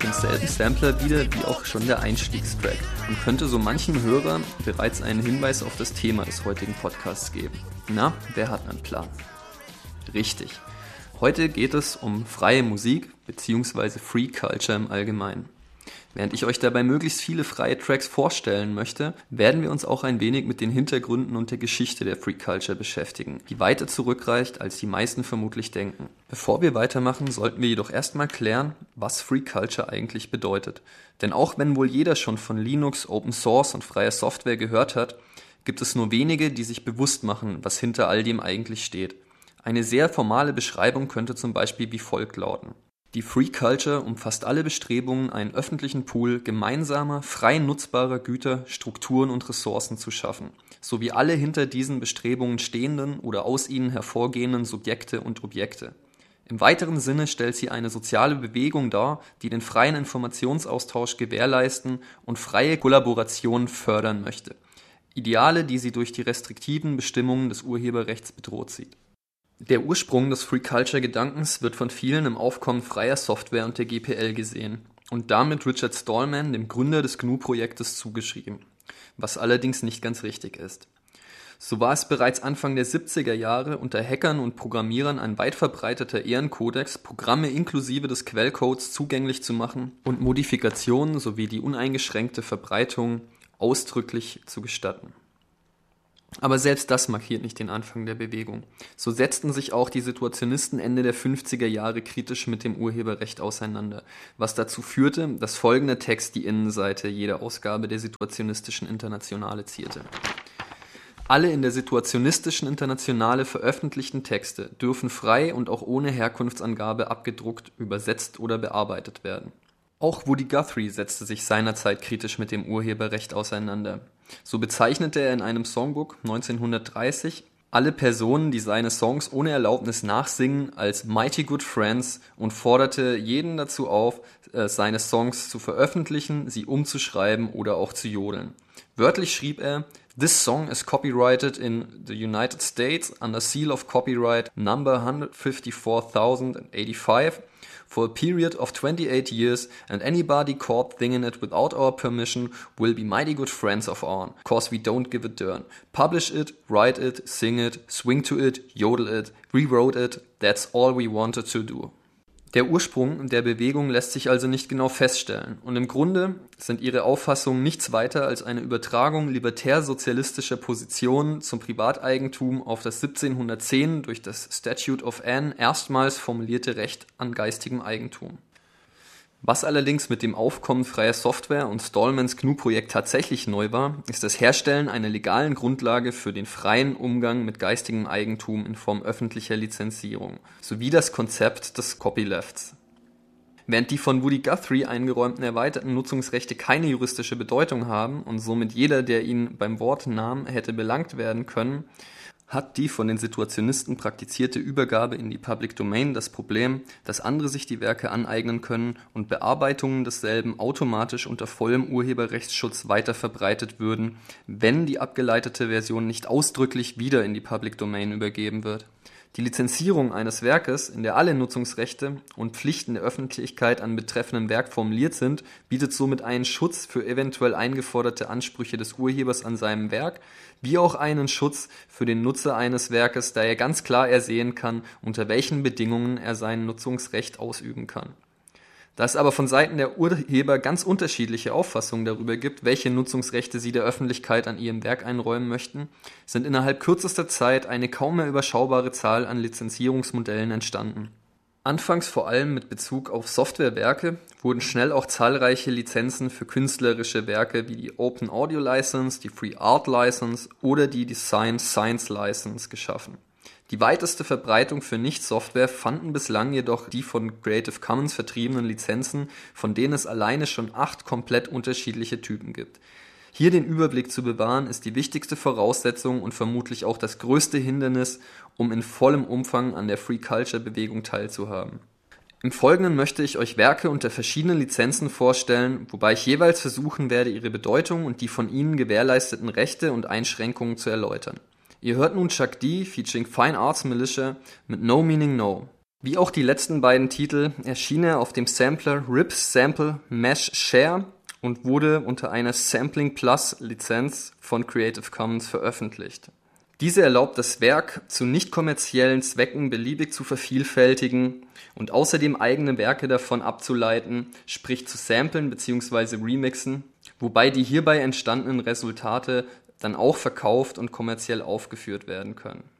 denselben Sampler wieder wie auch schon der Einstiegstrack und könnte so manchem Hörer bereits einen Hinweis auf das Thema des heutigen Podcasts geben. Na, wer hat einen Plan? Richtig. Heute geht es um freie Musik bzw. Free Culture im Allgemeinen. Während ich euch dabei möglichst viele freie Tracks vorstellen möchte, werden wir uns auch ein wenig mit den Hintergründen und der Geschichte der Free Culture beschäftigen, die weiter zurückreicht, als die meisten vermutlich denken. Bevor wir weitermachen, sollten wir jedoch erstmal klären, was Free Culture eigentlich bedeutet. Denn auch wenn wohl jeder schon von Linux, Open Source und freier Software gehört hat, gibt es nur wenige, die sich bewusst machen, was hinter all dem eigentlich steht. Eine sehr formale Beschreibung könnte zum Beispiel wie folgt lauten. Die Free Culture umfasst alle Bestrebungen, einen öffentlichen Pool gemeinsamer, frei nutzbarer Güter, Strukturen und Ressourcen zu schaffen, sowie alle hinter diesen Bestrebungen stehenden oder aus ihnen hervorgehenden Subjekte und Objekte. Im weiteren Sinne stellt sie eine soziale Bewegung dar, die den freien Informationsaustausch gewährleisten und freie Kollaboration fördern möchte. Ideale, die sie durch die restriktiven Bestimmungen des Urheberrechts bedroht sieht. Der Ursprung des Free-Culture-Gedankens wird von vielen im Aufkommen freier Software und der GPL gesehen und damit Richard Stallman, dem Gründer des GNU-Projektes, zugeschrieben, was allerdings nicht ganz richtig ist. So war es bereits Anfang der 70er Jahre unter Hackern und Programmierern ein weit verbreiteter Ehrenkodex, Programme inklusive des Quellcodes zugänglich zu machen und Modifikationen sowie die uneingeschränkte Verbreitung ausdrücklich zu gestatten. Aber selbst das markiert nicht den Anfang der Bewegung. So setzten sich auch die Situationisten Ende der 50er Jahre kritisch mit dem Urheberrecht auseinander, was dazu führte, dass folgender Text die Innenseite jeder Ausgabe der Situationistischen Internationale zierte. Alle in der Situationistischen Internationale veröffentlichten Texte dürfen frei und auch ohne Herkunftsangabe abgedruckt, übersetzt oder bearbeitet werden. Auch Woody Guthrie setzte sich seinerzeit kritisch mit dem Urheberrecht auseinander. So bezeichnete er in einem Songbook 1930 alle Personen, die seine Songs ohne Erlaubnis nachsingen, als Mighty Good Friends und forderte jeden dazu auf, seine Songs zu veröffentlichen, sie umzuschreiben oder auch zu jodeln. Wörtlich schrieb er: "This song is copyrighted in the United States under seal of copyright number 154,085 for a period of 28 years, and anybody caught singing it without our permission will be mighty good friends of ours, cause we don't give a darn. Publish it, write it, sing it, swing to it, yodel it, rewrote it, that's all we wanted to do." Der Ursprung der Bewegung lässt sich also nicht genau feststellen und im Grunde sind ihre Auffassungen nichts weiter als eine Übertragung libertär-sozialistischer Positionen zum Privateigentum auf das 1710 durch das Statute of Anne erstmals formulierte Recht an geistigem Eigentum. Was allerdings mit dem Aufkommen freier Software und Stallmans GNU-Projekt tatsächlich neu war, ist das Herstellen einer legalen Grundlage für den freien Umgang mit geistigem Eigentum in Form öffentlicher Lizenzierung, sowie das Konzept des Copylefts. Während die von Woody Guthrie eingeräumten erweiterten Nutzungsrechte keine juristische Bedeutung haben und somit jeder, der ihn beim Wort nahm, hätte belangt werden können, hat die von den Situationisten praktizierte Übergabe in die Public Domain das Problem, dass andere sich die Werke aneignen können und Bearbeitungen desselben automatisch unter vollem Urheberrechtsschutz weiter verbreitet würden, wenn die abgeleitete Version nicht ausdrücklich wieder in die Public Domain übergeben wird. Die Lizenzierung eines Werkes, in der alle Nutzungsrechte und Pflichten der Öffentlichkeit an betreffendem Werk formuliert sind, bietet somit einen Schutz für eventuell eingeforderte Ansprüche des Urhebers an seinem Werk, wie auch einen Schutz für den Nutzer eines Werkes, da er ganz klar ersehen kann, unter welchen Bedingungen er sein Nutzungsrecht ausüben kann. Da es aber von Seiten der Urheber ganz unterschiedliche Auffassungen darüber gibt, welche Nutzungsrechte sie der Öffentlichkeit an ihrem Werk einräumen möchten, sind innerhalb kürzester Zeit eine kaum mehr überschaubare Zahl an Lizenzierungsmodellen entstanden. Anfangs vor allem mit Bezug auf Softwarewerke wurden schnell auch zahlreiche Lizenzen für künstlerische Werke wie die Open Audio License, die Free Art License oder die Design Science License geschaffen. Die weiteste Verbreitung für Nicht-Software fanden bislang jedoch die von Creative Commons vertriebenen Lizenzen, von denen es alleine schon 8 komplett unterschiedliche Typen gibt. Hier den Überblick zu bewahren, ist die wichtigste Voraussetzung und vermutlich auch das größte Hindernis, um in vollem Umfang an der Free-Culture-Bewegung teilzuhaben. Im Folgenden möchte ich euch Werke unter verschiedenen Lizenzen vorstellen, wobei ich jeweils versuchen werde, ihre Bedeutung und die von ihnen gewährleisteten Rechte und Einschränkungen zu erläutern. Ihr hört nun Chuck D featuring Fine Arts Militia mit No Meaning No. Wie auch die letzten beiden Titel erschien er auf dem Sampler Rips Sample Mesh Share und wurde unter einer Sampling Plus Lizenz von Creative Commons veröffentlicht. Diese erlaubt das Werk zu nicht kommerziellen Zwecken beliebig zu vervielfältigen und außerdem eigene Werke davon abzuleiten, sprich zu samplen bzw. remixen, wobei die hierbei entstandenen Resultate dann auch verkauft und kommerziell aufgeführt werden können.